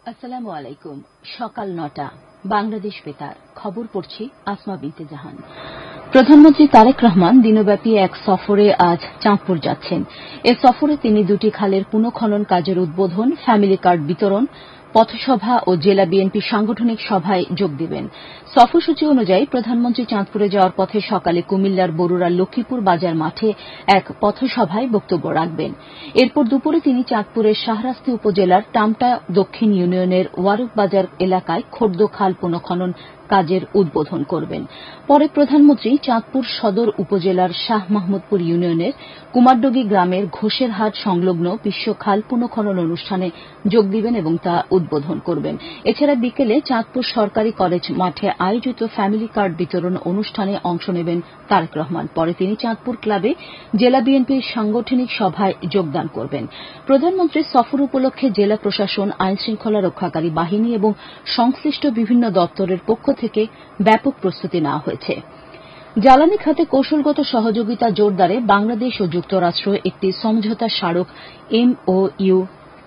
আসসালামু আলাইকুম। সকাল ৯টা, বাংলাদেশ বেতার খবর পড়ছি আসমা বিনতে জাহান। প্রধানমন্ত্রী তারেক রহমান দিনব্যাপী এক সফরে আজ চাঁদপুর যাচ্ছেন। এ সফরে তিনি দুটি খালের পুনঃখনন কাজের উদ্বোধন, ফ্যামিলি কার্ড বিতরণ, পথসভা ও জেলা বিএনপি সাংগঠনিক সভায় যোগ দেবেন। সফরসূচি অনুযায়ী প্রধানমন্ত্রী চাঁদপুরে যাওয়ার পথে সকালে কুমিল্লার বরুড়ার লক্ষ্মীপুর বাজার মাঠে এক পথসভায় বক্তব্য রাখবেন। এরপর দুপুরে তিনি চাঁদপুরের শাহরাস্তি উপজেলার টামটা দক্ষিণ ইউনিয়নের ওয়ারুক বাজার এলাকায় খোর্দ খাল পুনঃখনন কাজের উদ্বোধন করবেন। পরে প্রধানমন্ত্রী চাঁদপুর সদর উপজেলার শাহ মাহমুদপুর ইউনিয়নের কুমারডগি গ্রামের ঘোষেরহাট সংলগ্ন বিশ্ব খাল পুনঃখনন অনুষ্ঠানে যোগ দিবেন এবং তা উদ্বোধন করবেন। এছাড়া বিকেলে চাঁদপুর সরকারি কলেজ মাঠে আয়োজিত ফ্যামিলি কার্ড বিতরণ অনুষ্ঠানে অংশ নেবেন তারেক রহমান। পরে তিনি চাঁদপুর ক্লাবে জেলা বিএনপির সাংগঠনিক সভায় যোগদান করবেন। প্রধানমন্ত্রীর সফর উপলক্ষে জেলা প্রশাসন, আইনশৃঙ্খলা রক্ষাকারী বাহিনী এবং সংশ্লিষ্ট বিভিন্ন দপ্তরের পক্ষ থেকে ব্যাপক প্রস্তুতি নেওয়া হয়েছে। জ্বালানি খাতে কৌশলগত সহযোগিতা জোরদারে বাংলাদেশ ও যুক্তরাষ্ট্র একটি সমঝোতা স্মারক MOU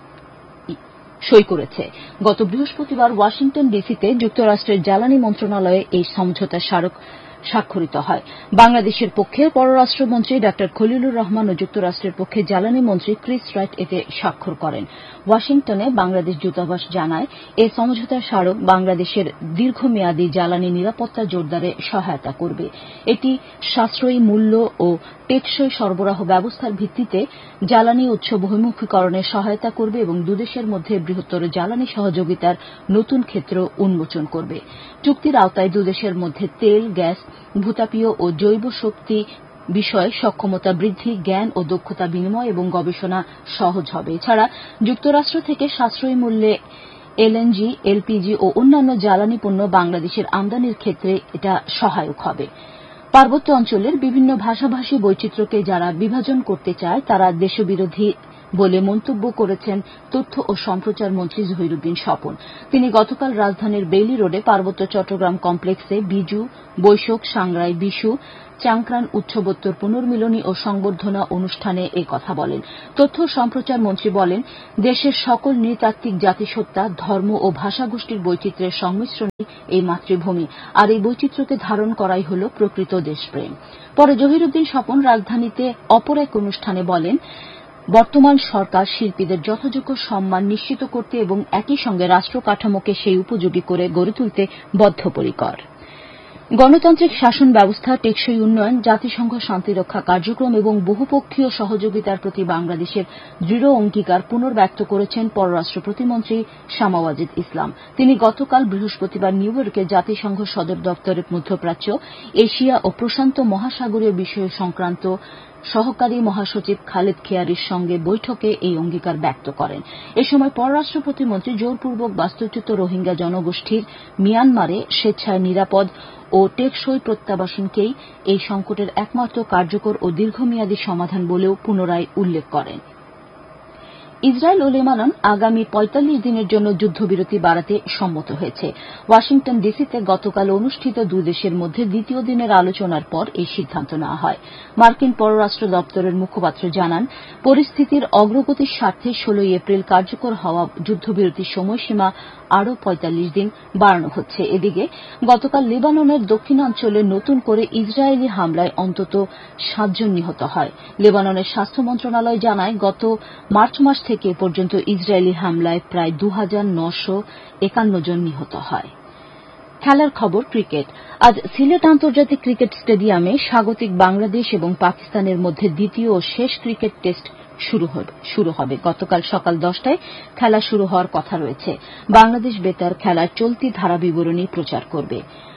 সই করেছে। গত বৃহস্পতিবার ওয়াশিংটন ডিসিতে যুক্তরাষ্ট্রের জ্বালানি মন্ত্রণালয়ে এই সমঝোতা স্মারক স্বাক্ষরিত হয়। বাংলাদেশের পক্ষে পররাষ্ট্রমন্ত্রী ডা খলিলুর রহমান ও যুক্তরাষ্ট্রের পক্ষে জ্বালানি মন্ত্রী ক্রিস রাইট এতে স্বাক্ষর করেন। ওয়াশিংটনে বাংলাদেশ দূতাবাস জানায়, এই সমঝোতা স্মারক বাংলাদেশের দীর্ঘমেয়াদী জ্বালানি নিরাপত্তা জোরদারে সহায়তা করবে। এটি সাশ্রয়ী মূল্য ও টেকসই সরবরাহ ব্যবস্থার ভিত্তিতে জ্বালানি উৎস বহুমুখীকরণে সহায়তা করবে এবং দুদেশের মধ্যে বৃহত্তর জ্বালানি সহযোগিতার নতুন ক্ষেত্র উন্মোচন করবে। চুক্তির আওতায় দুদেশের মধ্যে তেল, গ্যাস, ভূতাপীয় ও জৈব শক্তি বিষয়ে সক্ষমতা বৃদ্ধি, জ্ঞান ও দক্ষতা বিনিময় এবং গবেষণা সহজ হবে। এছাড়া যুক্তরাষ্ট্র থেকে সাশ্রয়ী মূল্যে LNG, LPG ও অন্যান্য জ্বালানি পণ্য বাংলাদেশের আমদানির ক্ষেত্রে এটা সহায়ক হবে। পার্বত্য অঞ্চলের বিভিন্ন ভাষাভাষী বৈচিত্র্যকে যারা বিভাজন করতে চায় তারা দেশবিরোধী বলে মন্তব্য করেছেন তথ্য ও সম্প্রচার মন্ত্রী জহিরুদ্দিন স্বপন। তিনি গতকাল রাজধানীর বেইলি রোডে পার্বত্য চট্টগ্রাম কমপ্লেক্সে বিজু, বৈশাখ, সাংগ্রাই, বিশু, চাংক্রান উৎসবোত্তর পুনর্মিলনী ও সংবর্ধনা অনুষ্ঠানে এ কথা বলেন। তথ্য ও সম্প্রচার মন্ত্রী বলেন, দেশের সকল নৃতাত্ত্বিক জাতিসত্তা, ধর্ম ও ভাষাগোষ্ঠীর বৈচিত্র্যের সংমিশ্রণই এই মাতৃভূমি, আর এই বৈচিত্র্যকে ধারণ করাই হল প্রকৃত দেশপ্রেম। পরে জহিরুদ্দিন স্বপন রাজধানীতে অপর এক অনুষ্ঠানে বলেন, বর্তমান সরকার শিল্পীদের যথাযোগ্য সম্মান নিশ্চিত করতে এবং একই সঙ্গে রাষ্ট্র কাঠামোকে সেই উপযোগী করে গড়ে তুলতে বদ্ধপরিকর। গণতান্ত্রিক শাসন ব্যবস্থা, টেকসই উন্নয়ন, জাতিসংঘ শান্তিরক্ষা কার্যক্রম এবং বহুপক্ষীয় সহযোগিতার প্রতি বাংলাদেশের দৃঢ় অঙ্গীকার পুনর্ব্যক্ত করেছেন পররাষ্ট্র প্রতিমন্ত্রী শামা ওয়াজিদ ইসলাম। তিনি গতকাল বৃহস্পতিবার নিউ ইয়র্কে জাতিসংঘ সদর দপ্তরের মধ্যপ্রাচ্য, এশিয়া ও প্রশান্ত মহাসাগরীয় বিষয় সংক্রান্ত সহকারী মহাসচিব খালেদ খেয়ারির সঙ্গে বৈঠকে এই অঙ্গীকার ব্যক্ত করেন। এ সময় পররাষ্ট্র প্রতিমন্ত্রী জোরপূর্বক বাস্তুচ্যুত রোহিঙ্গা জনগোষ্ঠীর মিয়ানমারে স্বেচ্ছায় নিরাপদ ও টেকসই প্রত্যাবাসনকেই এই সংকটের একমাত্র কার্যকর ও দীর্ঘমেয়াদী সমাধান বলেও পুনরায় উল্লেখ করেন। ইসরায়েল ও লেবানন আগামী ৪৫ দিনের জন্য যুদ্ধবিরতি বাড়াতে সম্মত হয়েছে। ওয়াশিংটন ডিসিতে গতকাল অনুষ্ঠিত দুই দেশের মধ্যে দ্বিতীয় দিনের আলোচনার পর এই সিদ্ধান্ত নেওয়া হয়। মার্কিন পররাষ্ট্র দপ্তরের মুখপাত্র জানান, পরিস্থিতির অগ্রগতির স্বার্থে ১৬ এপ্রিল কার্যকর হওয়া যুদ্ধবিরতির সময়সীমা আরও ৪৫ দিন বাড়ানো হচ্ছে। এদিকে গতকাল লেবাননের দক্ষিণাঞ্চলে নতুন করে ইসরায়েলি হামলায় অন্তত ৭ জন নিহত হয়। লেবাননের স্বাস্থ্য মন্ত্রণালয় জানায়, গত মার্চ মাস থেকে এ পর্যন্ত ইসরায়েলি হামলায় প্রায় ২৯৫১ জন নিহত হয়। খেলার খবর, ক্রিকেট। আজ সিলেট আন্তর্জাতিক ক্রিকেট স্টেডিয়ামে স্বাগতিক বাংলাদেশ এবং পাকিস্তানের মধ্যে দ্বিতীয় ও শেষ ক্রিকেট টেস্ট শুরু হবে। গতকাল সকাল ১০টায় খেলা শুরু হওয়ার কথা রয়েছে। বাংলাদেশ বেতার খেলার চলতি ধারাবিবরণী প্রচার করবে।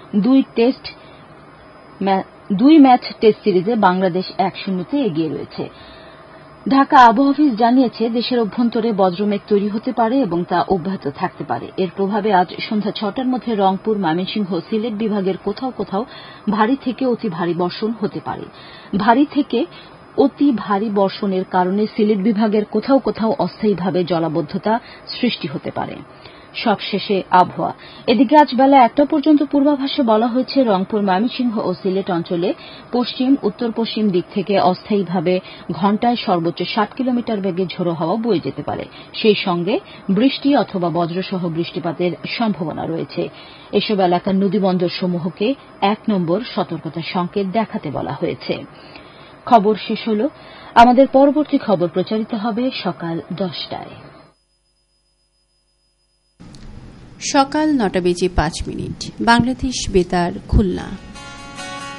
দুই ম্যাচ টেস্ট সিরিজে বাংলাদেশ ১-০তে এগিয়ে রয়েছে। ঢাকা আবহাওয়া অফিস জানিয়েছে, দেশের অভ্যন্তরে বজ্রমেঘ তৈরি হতে পারে এবং তা অব্যাহত থাকতে পারে। এর প্রভাবে আজ সন্ধ্যা ৬টার মধ্যে রংপুর, ময়মনসিংহ, সিলেট বিভাগের কোথাও কোথাও ভারী থেকে অতি ভারী বর্ষণ হতে পারে। ভারী থেকে অতি ভারী বর্ষণের কারণে সিলেট বিভাগের কোথাও কোথাও অস্থায়ীভাবে জলাবদ্ধতা সৃষ্টি হতে পারে। সবশেষে আবহাওয়া। এদিকে আজ বেলা 1টা পর্যন্ত পূর্বাভাসে বলা হয়েছে রংপুর, ময়মনসিংহ ও সিলেট অঞ্চলে পশ্চিম উত্তর পশ্চিম দিক থেকে অস্থায়ীভাবে ঘণ্টায় সর্বোচ্চ 60 কিলোমিটার বেগে ঝোড়ো হাওয়া বয়ে যেতে পারে। সেই সঙ্গে বৃষ্টি অথবা বজ্রসহ বৃষ্টিপাতের সম্ভাবনা রয়েছে। এসব এলাকার নদীবন্দরসমূহকে 1 নম্বর সতর্কতা সংকেত দেখাতে বলা হয়েছে। খবর শেষ হল। আমাদের পরবর্তী খবর প্রচারিত হবে সকাল 10টায়। সকাল 9টা বেজে 5 মিনিট। বাংলাদেশ বেতার, খুলনা।